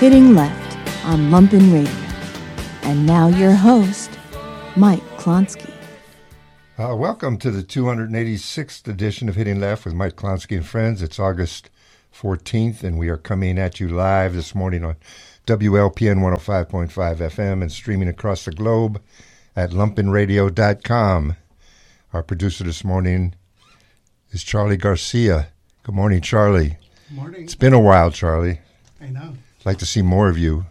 Hitting Left on Lumpen Radio. And now your host, Mike Klonsky. Welcome to the 286th edition of Hitting Left with Mike Klonsky and friends. It's August 14th, and we are coming at you live this morning on WLPN 105.5 FM and streaming across the globe at lumpenradio.com. Our producer this morning is Charlie Garcia. Good morning, Charlie. Good morning. It's been a while, Charlie. I know. I'd like to see more of you.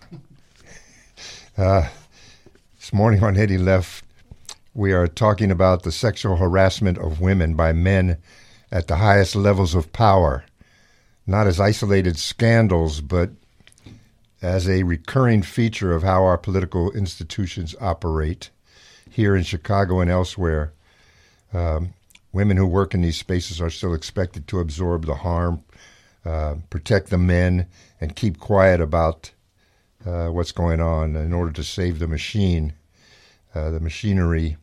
This morning on Hitting Left, we are talking about the sexual harassment of women by men at the highest levels of power, not as isolated scandals, but as a recurring feature of how our political institutions operate here in Chicago and elsewhere. Women who work in these spaces are still expected to absorb the harm, protect the men, and keep quiet about what's going on in order to save the machine, the machinery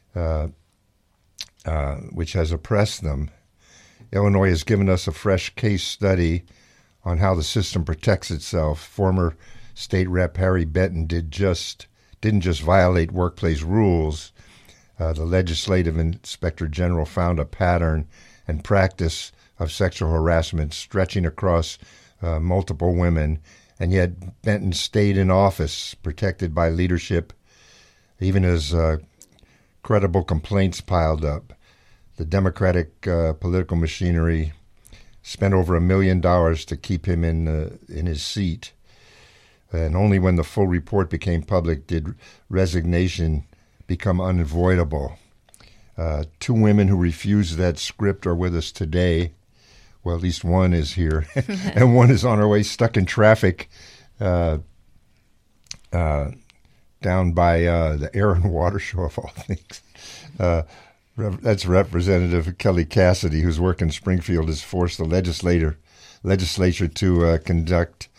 which has oppressed them. Illinois has given us a fresh case study on how the system protects itself. Former State Rep Harry Benton didn't just violate workplace rules. The legislative inspector general found a pattern and practice of sexual harassment stretching across multiple women, and yet Benton stayed in office, protected by leadership, even as credible complaints piled up. The Democratic political machinery spent over $1 million to keep him in his seat, and only when the full report became public did resignation become unavoidable. Two women who refused that script are with us today. Well, at least one is here, and one is on her way, stuck in traffic down by the Air and Water Show, of all things. That's Representative Kelly Cassidy, whose work in Springfield has forced the legislature to confront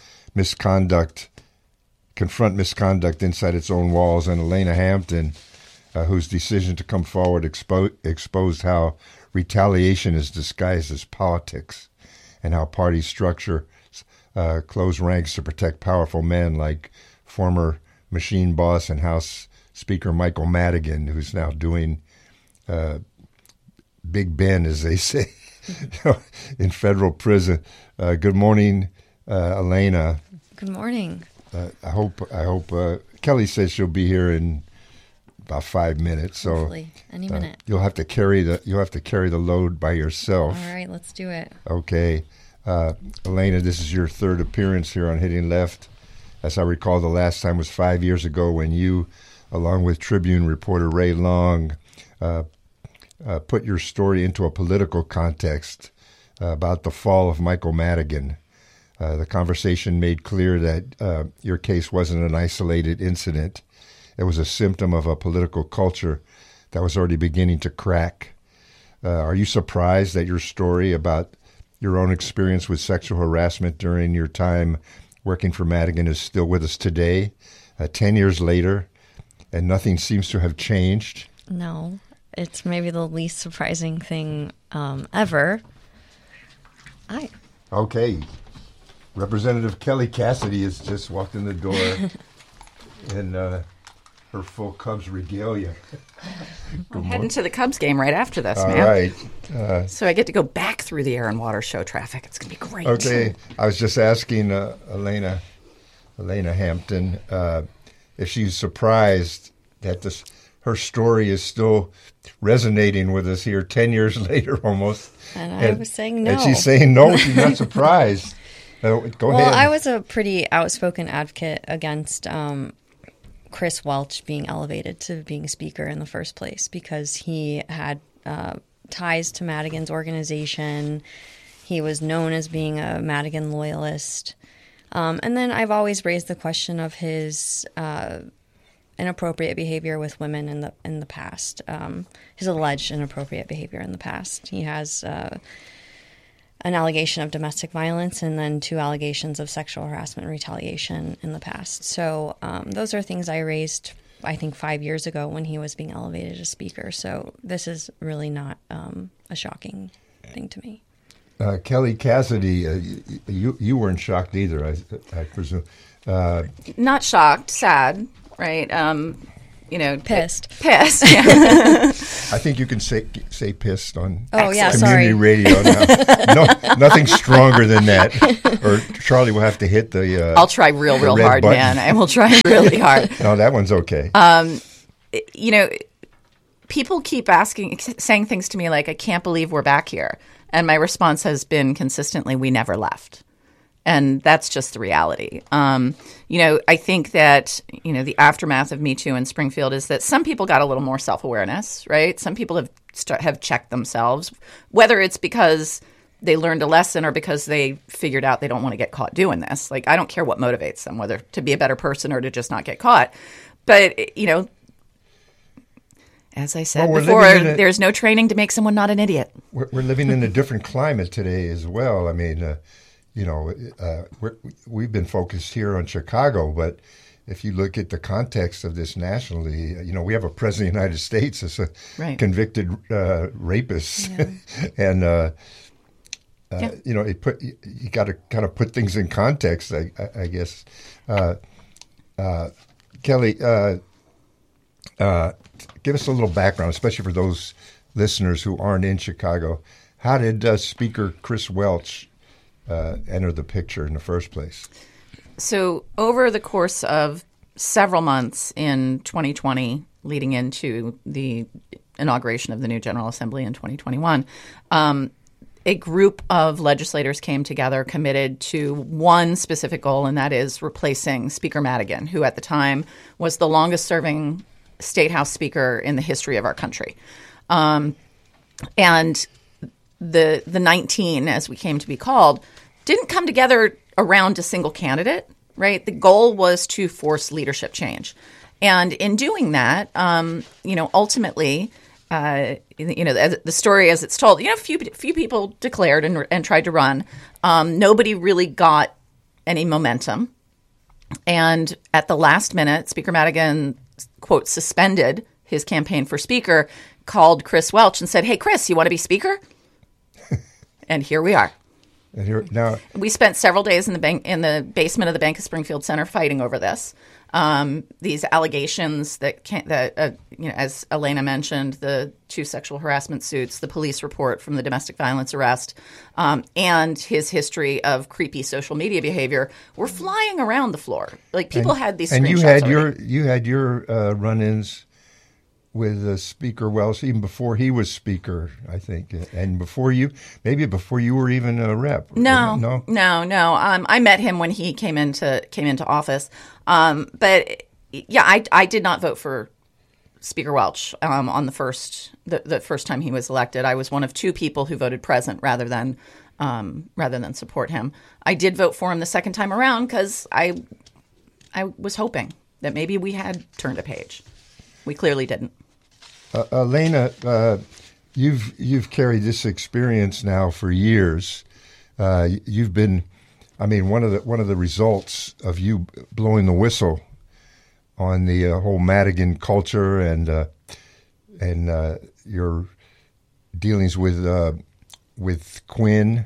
misconduct inside its own walls, and Elena Hampton, whose decision to come forward exposed how retaliation is disguised as politics and how party structure close ranks to protect powerful men like former machine boss and House Speaker Michael Madigan, who's now doing Big Ben, as they say, in federal prison. Good morning, Elena. Good morning. I hope Kelly says she'll be here in about 5 minutes. So hopefully, any minute. You'll have to carry the load by yourself. All right, let's do it. Okay, Elena, this is your third appearance here on Hitting Left. As I recall, the last time was 5 years ago when you, along with Tribune reporter Ray Long, put your story into a political context about the fall of Michael Madigan. The conversation made clear that your case wasn't an isolated incident. It was a symptom of a political culture that was already beginning to crack. Are you surprised that your story about your own experience with sexual harassment during your time working for Madigan is still with us today, 10 years later, and nothing seems to have changed? No, it's maybe the least surprising thing ever. Okay. Representative Kelly Cassidy has just walked in the door in her full Cubs regalia. I'm heading to the Cubs game right after this, All man. right. So I get to go back through the Air and Water Show traffic. It's going to be great. Okay. I was just asking Elena Hampton if she's surprised that her story is still resonating with us here 10 years later almost. And I was saying no. And she's saying no, she's not surprised. Go ahead. Well, I was a pretty outspoken advocate against Chris Welch being elevated to being speaker in the first place because he had ties to Madigan's organization. He was known as being a Madigan loyalist. And then I've always raised the question of his inappropriate behavior with women in the past. His alleged inappropriate behavior in the past. He has an allegation of domestic violence and then 2 allegations of sexual harassment and retaliation in the past. So those are things I raised, I think, 5 years ago when he was being elevated as speaker. So this is really not a shocking thing to me. Kelly Cassidy, you weren't shocked either, I presume. Not shocked, sad, right? Pissed. Pissed. Yeah. I think you can say pissed on yeah, community sorry. radio now. Nothing stronger than that. Or Charlie will have to hit the. I'll try real red hard, button. man. I will try really hard. No, that one's okay. People keep saying things to me like, I can't believe we're back here. And my response has been consistently, we never left. And that's just the reality. I think that, the aftermath of Me Too in Springfield is that some people got a little more self-awareness, right? Some people have checked themselves, whether it's because they learned a lesson or because they figured out they don't want to get caught doing this. Like, I don't care what motivates them, whether to be a better person or to just not get caught. But, as I said before, there's no training to make someone not an idiot. We're living in a different climate today as well. I mean, we've been focused here on Chicago, but if you look at the context of this nationally, we have a president of the United States as a convicted rapist, and you got to kind of put things in context, I guess. Kelly, give us a little background, especially for those listeners who aren't in Chicago. How did Speaker Chris Welch enter the picture in the first place? So over the course of several months in 2020, leading into the inauguration of the new General Assembly in 2021, a group of legislators came together committed to one specific goal, and that is replacing Speaker Madigan, who at the time was the longest-serving State House Speaker in the history of our country. And the 19, as we came to be called, didn't come together around a single candidate, right? The goal was to force leadership change. And in doing that, ultimately, the story as it's told, few people declared and tried to run. Nobody really got any momentum. And at the last minute, Speaker Madigan, quote, suspended his campaign for Speaker, called Chris Welch and said, "Hey, Chris, you want to be Speaker?" And here we are. And here, now, we spent several days in the basement of the Bank of Springfield Center fighting over this. These allegations as Elena mentioned, the 2 sexual harassment suits, the police report from the domestic violence arrest, and his history of creepy social media behavior were flying around the floor. Like people had these. And you had your run-ins with Speaker Welch even before he was Speaker, I think, and before you were even a rep. No. I met him when he came into office, but yeah, I did not vote for Speaker Welch on the first time he was elected. I was one of 2 people who voted present rather than support him. I did vote for him the second time around because I was hoping that maybe we had turned a page. We clearly didn't. Elena, you've carried this experience now for years. You've been, one of the results of you blowing the whistle on the whole Madigan culture and your dealings with Quinn.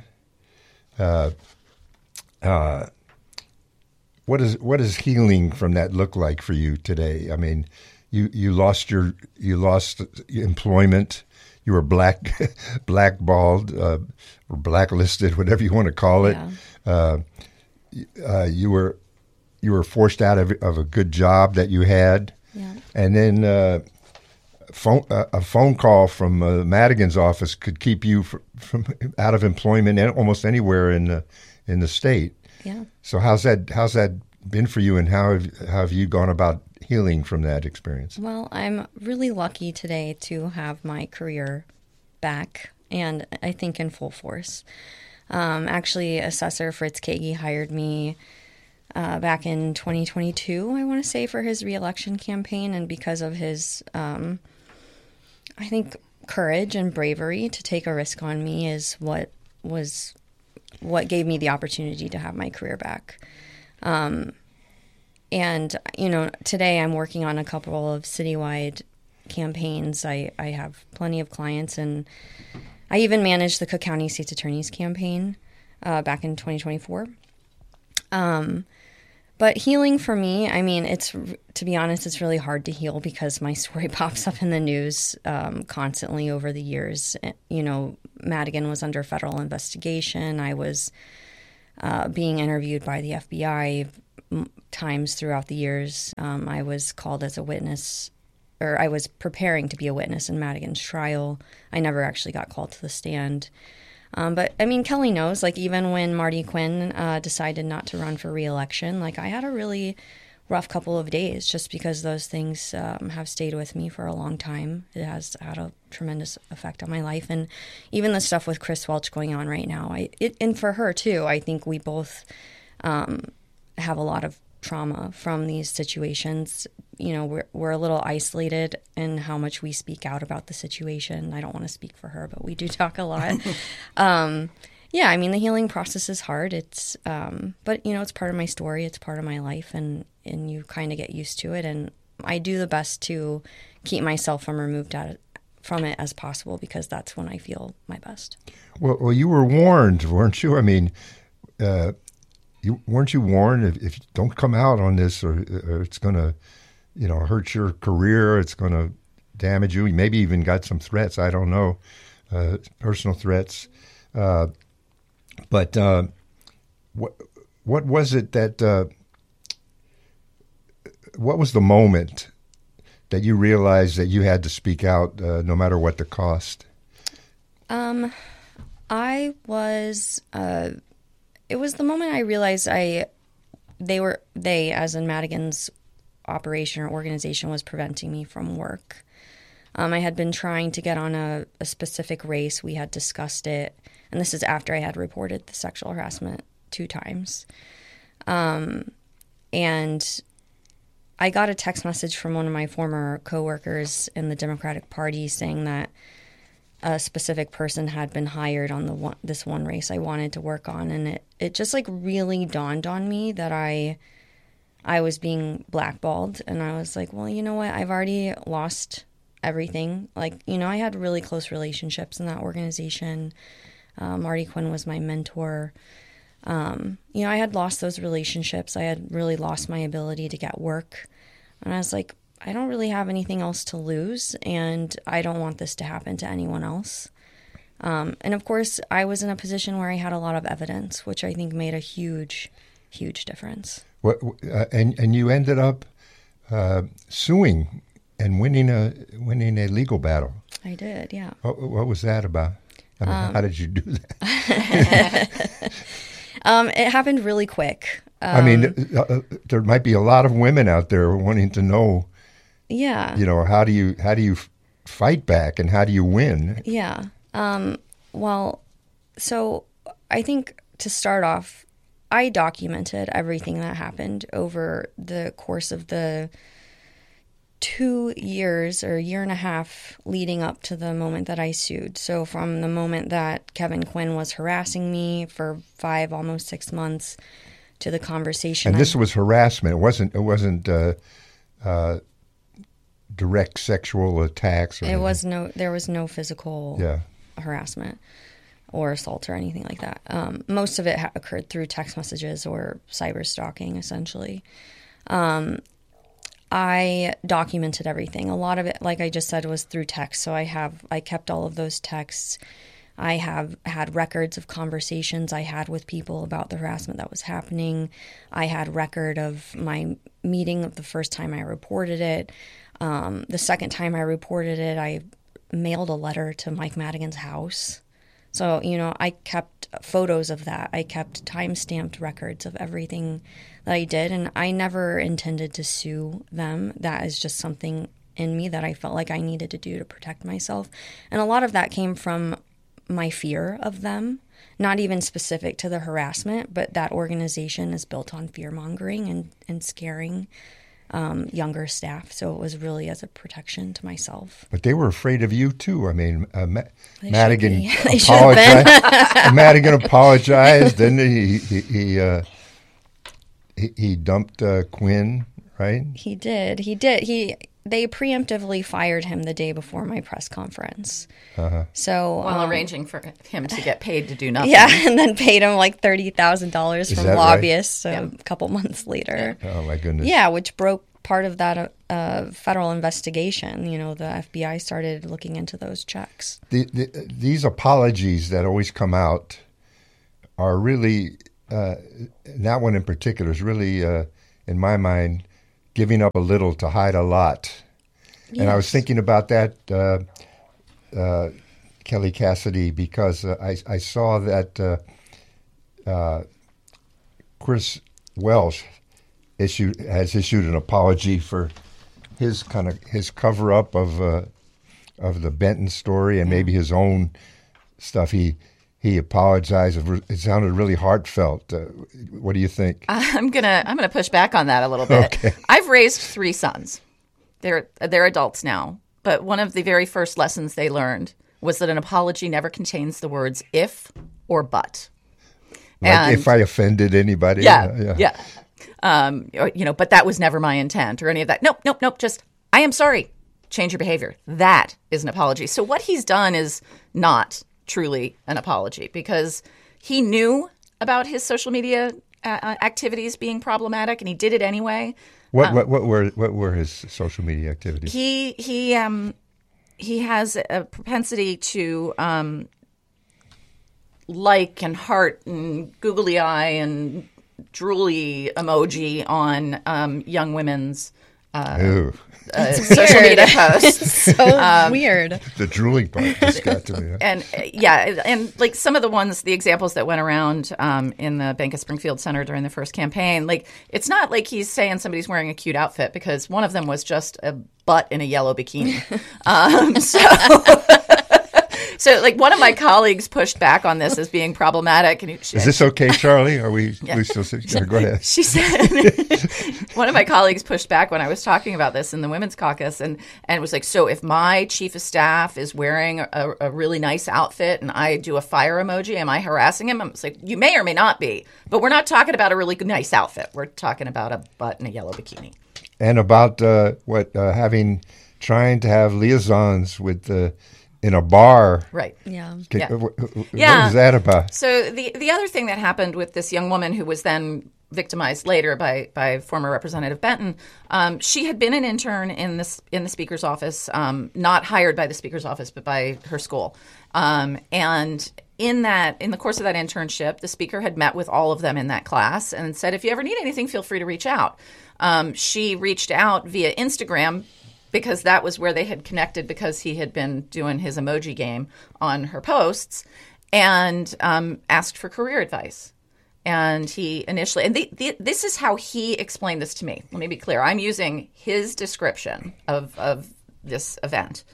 What does healing from that look like for you today? I mean, you lost employment. You were blackballed or blacklisted, whatever you want to call it. Yeah. You were forced out of a good job that you had, and then a phone call from Madigan's office could keep you from out of employment almost anywhere in the state. Yeah. So how's that been for you, and how have you gone about healing from that experience? Well, I'm really lucky today to have my career back, and I think in full force. Actually, Assessor Fritz Kagi hired me back in 2022, I want to say, for his re-election campaign, and because of his, I think, courage and bravery to take a risk on me is what gave me the opportunity to have my career back. And, today I'm working on a couple of citywide campaigns. I have plenty of clients, and I even managed the Cook County State's Attorney's campaign back in 2024. But healing for me, I mean, to be honest, it's really hard to heal because my story pops up in the news constantly over the years. You know, Madigan was under federal investigation. I was being interviewed by the FBI times throughout the years. I was called as a witness, or I was preparing to be a witness in Madigan's trial. I never actually got called to the stand. But, I mean, Kelly knows, like, even when Marty Quinn decided not to run for re-election, like, I had a really rough couple of days just because those things have stayed with me for a long time. It has had a tremendous effect on my life. And even the stuff with Chris Welch going on right now, and for her, too, I think we both have a lot of trauma from these situations. You know, we're a little isolated in how much we speak out about the situation. I don't want to speak for her, but we do talk a lot. Yeah, I mean, the healing process is hard. It's, but you know, it's part of my story. It's part of my life, and you kind of get used to it. And I do the best to keep myself from it as possible because that's when I feel my best. Well, you were warned, weren't you? I mean, weren't you warned if you don't come out on this, or it's going to, you know, hurt your career, it's going to damage you. You maybe even got some threats, I don't know, personal threats. But what was it that, what was the moment that you realized that you had to speak out no matter what the cost? It was the moment I realized they, as in Madigan's operation or organization, was preventing me from work. I had been trying to get on a specific race. We had discussed it. And this is after I had reported the sexual harassment 2 times. And I got a text message from one of my former coworkers in the Democratic Party saying that a specific person had been hired on this one race I wanted to work on. And it just like really dawned on me that I was being blackballed. And I was like, well, you know what? I've already lost everything. Like, you know, I had really close relationships in that organization. Marty Quinn was my mentor. You know, I had lost those relationships. I had really lost my ability to get work. And I was like, I don't really have anything else to lose, and I don't want this to happen to anyone else. And of course, I was in a position where I had a lot of evidence, which I think made a huge, huge difference. And you ended up suing and winning a legal battle. I did, yeah. What was that about? I mean, how did you do that? It happened really quick. I mean, there might be a lot of women out there wanting to know. Yeah. You know, how do you fight back, and how do you win? Yeah. Well, so I think to start off, I documented everything that happened over the course of the 2 years or year and a half leading up to the moment that I sued. So from the moment that Kevin Quinn was harassing me for 5, almost 6 months, to the conversation. And this was harassment. It wasn't direct sexual attacks. Or there was no physical harassment or assault or anything like that. Most of it occurred through text messages or cyber stalking, essentially. I documented everything. A lot of it, like I just said, was through text. So I kept all of those texts. I have had records of conversations I had with people about the harassment that was happening. I had record of my meeting of the first time I reported it. The second time I reported it, I mailed a letter to Mike Madigan's house. So, you know, I kept photos of that. I kept time-stamped records of everything that I did, and I never intended to sue them. That is just something in me that I felt like I needed to do to protect myself. And a lot of that came from my fear of them, not even specific to the harassment, but that organization is built on fear-mongering and scaring younger staff. So it was really as a protection to myself. But they were afraid of you too. I mean, Madigan apologized. Madigan apologized. Then he dumped Quinn, right? He did. they preemptively fired him the day before my press conference. So While arranging for him to get paid to do nothing. yeah, and then paid him like $30,000 from that lobbyists right? a couple months later. Oh my goodness. Yeah, which broke part of that federal investigation. You know, the FBI started looking into those checks. These apologies that always come out are really, that one in particular is really, in my mind, giving up a little to hide a lot. And I was thinking about that, Kelly Cassidy, because I saw that Chris Welch has issued an apology for his cover up of the Benton story and maybe his own stuff. He apologized. It sounded really heartfelt. What do you think? I'm gonna push back on that a little bit. Okay. I've raised 3 sons. They're adults now, but one of the very first lessons they learned was that an apology never contains the words if or but. Like if I offended anybody? Yeah. But that was never my intent or any of that. Nope. Just, I am sorry. Change your behavior. That is an apology. So what he's done is not truly an apology because he knew about his social media activities being problematic and he did it anyway. What were his social media activities? He has a propensity to like and heart and googly eye and drooly emoji on young women's social media posts. So weird. The drooling part just got to me. Huh? And like some of the examples that went around in the Bank of Springfield Center during the first campaign, like it's not like he's saying somebody's wearing a cute outfit because one of them was just a butt in a yellow bikini. So like one of my colleagues pushed back on this as being problematic. And is this okay, Charlie? Are we still go ahead. She said, one of my colleagues pushed back when I was talking about this in the Women's Caucus and was like, so if my chief of staff is wearing a really nice outfit and I do a fire emoji, am I harassing him? I'm like, you may or may not be, but we're not talking about a really nice outfit. We're talking about a butt in a yellow bikini. And about trying to have liaisons with in a bar. Right. Yeah. What is that about? So the other thing that happened with this young woman who was then victimized later by former Representative Benton, she had been an intern in the Speaker's office, not hired by the Speaker's office, but by her school. And in the course of that internship, the Speaker had met with all of them in that class and said, if you ever need anything, feel free to reach out. She reached out via Instagram because that was where they had connected because he had been doing his emoji game on her posts and asked for career advice. And he initially, and this is how he explained this to me. Let me be clear. I'm using his description of this event.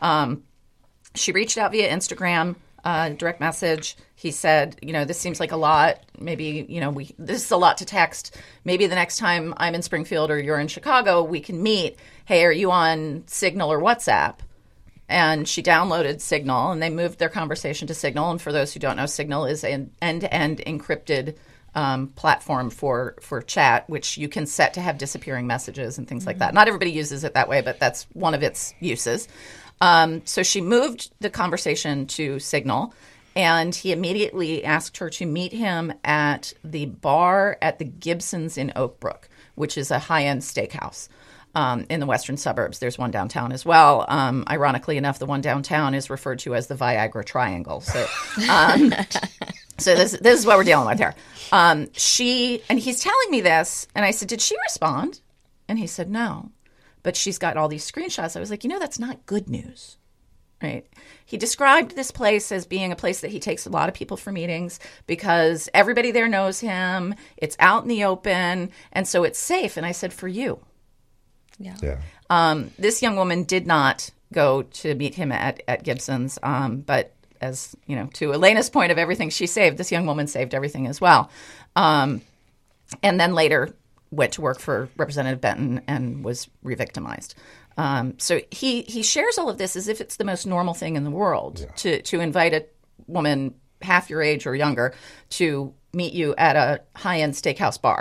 She reached out via Instagram, direct message. He said, this seems like a lot. Maybe, this is a lot to text. Maybe the next time I'm in Springfield or you're in Chicago, we can meet. Hey, are you on Signal or WhatsApp? And she downloaded Signal, and they moved their conversation to Signal. And for those who don't know, Signal is an end-to-end encrypted platform for chat, which you can set to have disappearing messages and things like that. Not everybody uses it that way, but that's one of its uses. So she moved the conversation to Signal, and he immediately asked her to meet him at the bar at the Gibsons in Oak Brook, which is a high-end steakhouse. In the western suburbs. There's one downtown as well. Ironically enough, the one downtown is referred to as the Viagra Triangle. So, so this is what we're dealing with here. He's telling me this, and I said, "Did she respond?" And he said, "No, but she's got all these screenshots." I was like, that's not good news, right? He described this place as being a place that he takes a lot of people for meetings because everybody there knows him. It's out in the open, and so it's safe. And I said, "For you." Yeah. This young woman did not go to meet him at Gibson's, but as to Elena's point of everything she saved, this young woman saved everything as well, and then later went to work for Representative Benton and was re-victimized. So he shares all of this as if it's the most normal thing in the world to invite a woman half your age or younger to meet you at a high-end steakhouse bar.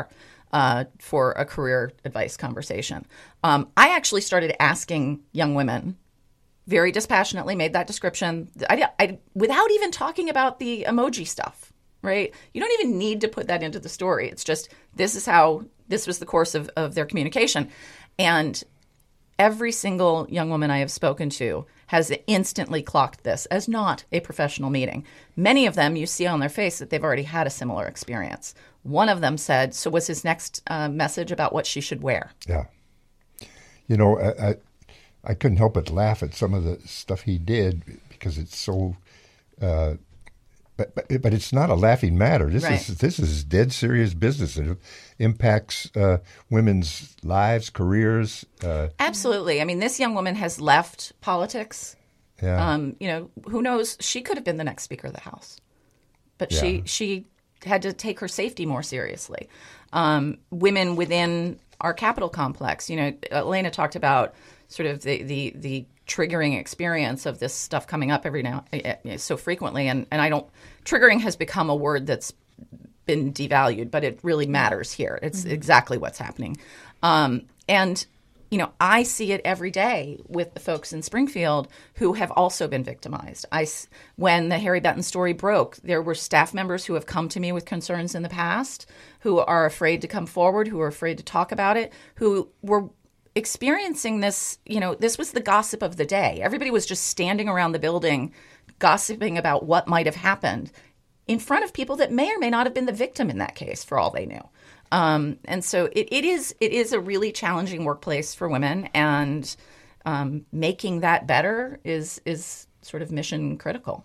for a career advice conversation. I actually started asking young women, very dispassionately, made that description, I without even talking about the emoji stuff, right? You don't even need to put that into the story. It's just, this was the course of their communication. And every single young woman I have spoken to has instantly clocked this as not a professional meeting. Many of them, you see on their face that they've already had a similar experience. One of them said, so was his next message about what she should wear? Yeah. You know, I couldn't help but laugh at some of the stuff he did because it's so, but it's not a laughing matter. This is dead serious business. It impacts women's lives, careers. Absolutely. I mean, this young woman has left politics. Yeah. You know, who knows? She could have been the next Speaker of the House, but she had to take her safety more seriously. Women within our Capitol complex, you know, Elena talked about sort of the triggering experience of this stuff coming up every now so frequently, and triggering has become a word that's been devalued, but it really matters here. It's exactly what's happening, and you know, I see it every day with the folks in Springfield who have also been victimized. When the Harry Benton story broke, there were staff members who have come to me with concerns in the past, who are afraid to come forward, who are afraid to talk about it, who were experiencing this. You know, this was the gossip of the day. Everybody was just standing around the building gossiping about what might have happened in front of people that may or may not have been the victim in that case, for all they knew. And so it is a really challenging workplace for women, and making that better is sort of mission critical.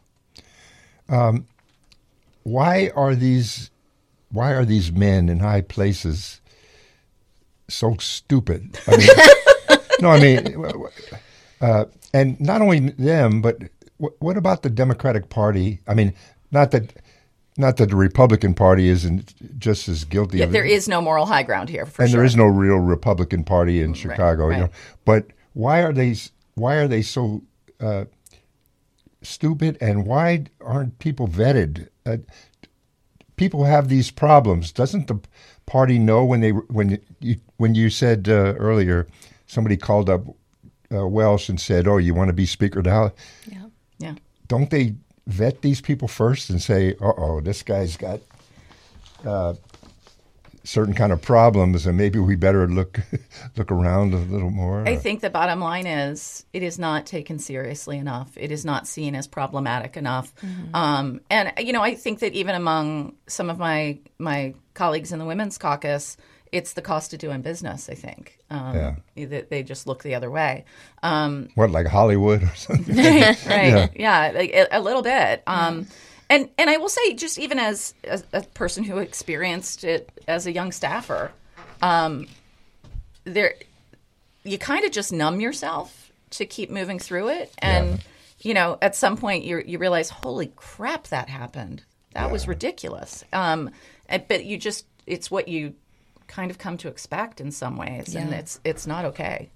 Why are these men in high places so stupid? I mean, and not only them, but what about the Democratic Party? I mean, not that the Republican Party isn't just as guilty of it. There is no moral high ground here, for and sure. There is no real Republican Party in Chicago. Right. You know, but why are they so stupid, and why aren't people vetted? People have these problems. Doesn't the party know when you said earlier, somebody called up Welsh and said, "Oh, you want to be Speaker of the House?" Yeah. Don't they vet these people first and say, "Uh-oh, this guy's got certain kind of problems, and maybe we better look around a little more"? I think the bottom line is it is not taken seriously enough. It is not seen as problematic enough. Mm-hmm. And you know, I think that even among some of my colleagues in the Women's Caucus, it's the cost of doing business, I think. They just look the other way. What, like Hollywood or something? Right. Yeah, like a little bit. And I will say, just even as a person who experienced it as a young staffer, you kind of just numb yourself to keep moving through it. And, you know, at some point you realize, holy crap, that happened. That was ridiculous. But it's what you kind of come to expect in some ways, and it's not okay.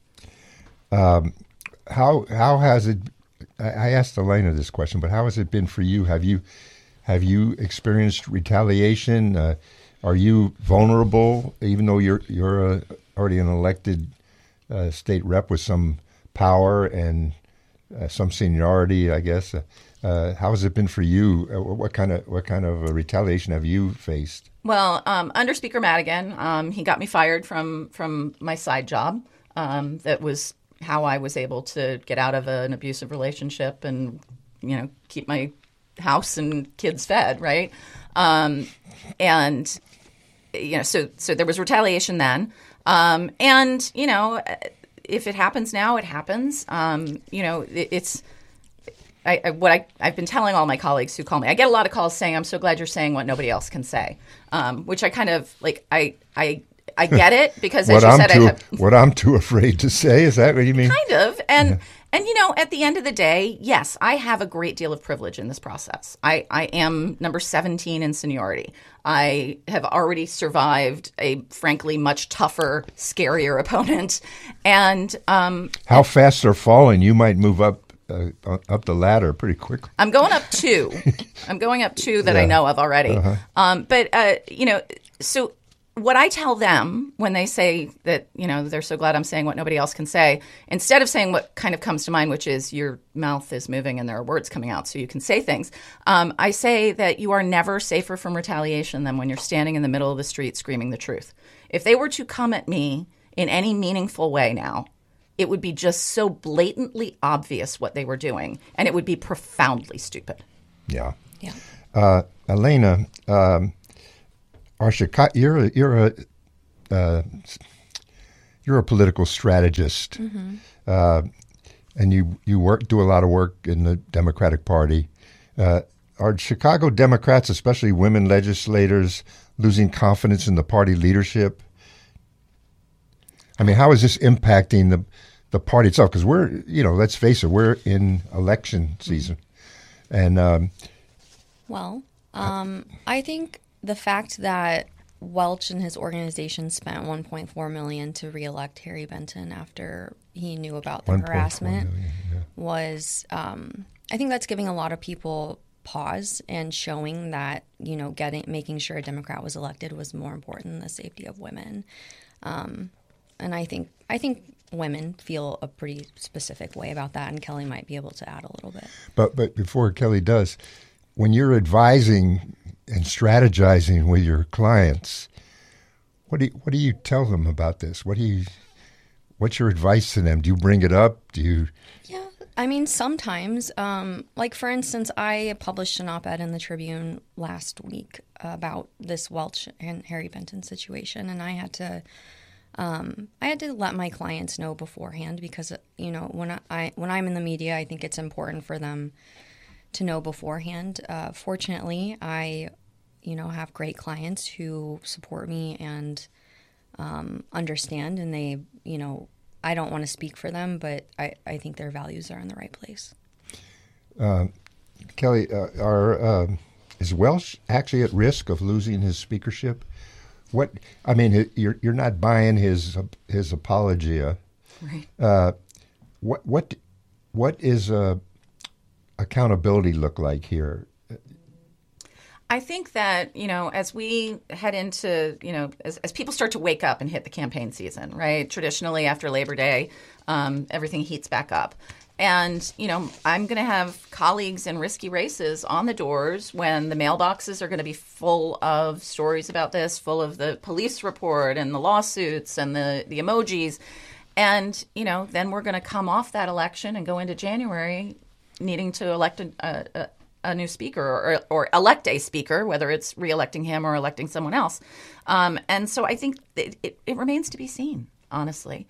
How has it? I asked Elena this question, but how has it been for you? Have you experienced retaliation? Are you vulnerable, even though you're already an elected state rep with some power and some seniority, I guess? How has it been for you? What kind of retaliation have you faced? Well, under Speaker Madigan, he got me fired from my side job. That was how I was able to get out of an abusive relationship and, you know, keep my house and kids fed, right? And you know, so there was retaliation then. And you know, if it happens now, it happens. You know, it's. I've been telling all my colleagues who call me, I get a lot of calls saying, "I'm so glad you're saying what nobody else can say," which I kind of like. I get it because, as you said, what I'm too afraid to say. Is that what you mean? Kind of, and you know, at the end of the day, yes, I have a great deal of privilege in this process. I am number 17 in seniority. I have already survived a frankly much tougher, scarier opponent, and how fast they're falling, you might move up the ladder pretty quickly. I'm going up 2. I'm going up 2 that I know of already. Uh-huh. But you know, so what I tell them when they say that, they're so glad I'm saying what nobody else can say, instead of saying what kind of comes to mind, which is your mouth is moving and there are words coming out so you can say things, I say that you are never safer from retaliation than when you're standing in the middle of the street screaming the truth. If they were to come at me in any meaningful way now, it would be just so blatantly obvious what they were doing, and it would be profoundly stupid. Yeah. Yeah. Elena, you're a political strategist, and you do a lot of work in the Democratic Party. Are Chicago Democrats, especially women legislators, losing confidence in the party leadership? I mean, how is this impacting the party itself? Because let's face it, we're in election season, and I think the fact that Welch and his organization spent $1.4 million to reelect Harry Benton after he knew about the harassment was, I think that's giving a lot of people pause and showing that making sure a Democrat was elected was more important than the safety of women. And I think women feel a pretty specific way about that, and Kelly might be able to add a little bit. But before Kelly does, when you're advising and strategizing with your clients, what do you tell them about this? What's your advice to them? Do you bring it up? Yeah, I mean, sometimes, like for instance, I published an op-ed in the Tribune last week about this Welch and Harry Benton situation, and I had to let my clients know beforehand because when I'm in the media, I think it's important for them to know beforehand. Fortunately, I have great clients who support me and understand, and they I don't want to speak for them, but I think their values are in the right place. Kelly, is Welch actually at risk of losing his speakership? You're not buying his apologia. Right. What is accountability look like here? I think that, as we head into, as people start to wake up and hit the campaign season, right? Traditionally after Labor Day, everything heats back up. And, I'm going to have colleagues in risky races on the doors when the mailboxes are going to be full of stories about this, full of the police report and the lawsuits and the emojis. And, then we're going to come off that election and go into January needing to elect a new speaker or elect a speaker, whether it's reelecting him or electing someone else. And so I think it remains to be seen, honestly.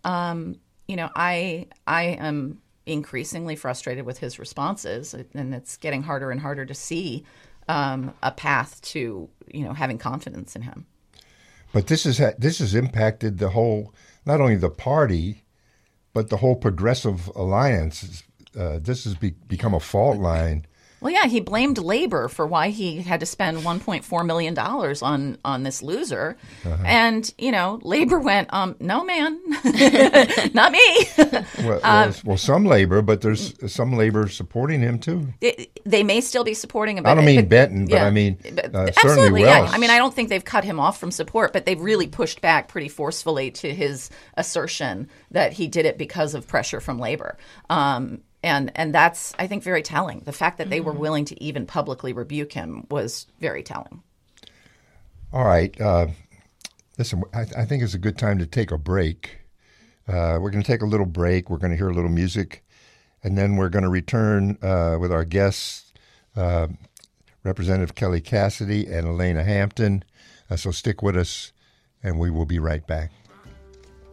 I am increasingly frustrated with his responses, and it's getting harder and harder to see a path to, having confidence in him. But this has impacted the whole, not only the party, but the whole Progressive Alliance. This has become a fault line. Well, yeah, he blamed labor for why he had to spend $1.4 million on this loser. Uh-huh. And, labor went, no, man, not me. well, some labor, but there's some labor supporting him, too. They may still be supporting him. I don't mean Benton, but I mean certainly Welch. Yeah. I mean, I don't think they've cut him off from support, but they've really pushed back pretty forcefully to his assertion that he did it because of pressure from labor. And that's, I think, very telling. The fact that they were willing to even publicly rebuke him was very telling. All right. Listen, I think it's a good time to take a break. We're going to take a little break. We're going to hear a little music. And then we're going to return with our guests, Representative Kelly Cassidy and Elena Hampton. So stick with us, and we will be right back.